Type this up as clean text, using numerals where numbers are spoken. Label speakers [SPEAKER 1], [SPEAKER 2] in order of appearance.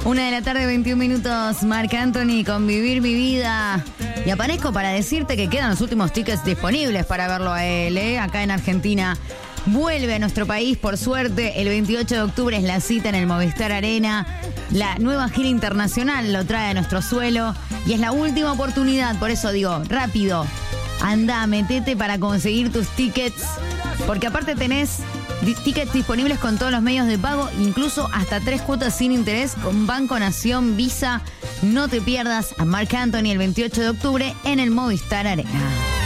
[SPEAKER 1] 1:21 p.m, Marc Anthony con Vivir mi vida. Y aparezco para decirte que quedan los últimos tickets disponibles para verlo a él, acá en Argentina. Vuelve a nuestro país, por suerte. El 28 de octubre es la cita en el Movistar Arena. La nueva gira internacional lo trae a nuestro suelo. Y es la última oportunidad, por eso digo, rápido. Anda, metete para conseguir tus tickets. Porque aparte tenés tickets disponibles con todos los medios de pago, incluso hasta 3 cuotas sin interés con Banco Nación, Visa. No te pierdas a Marc Anthony el 28 de octubre en el Movistar Arena.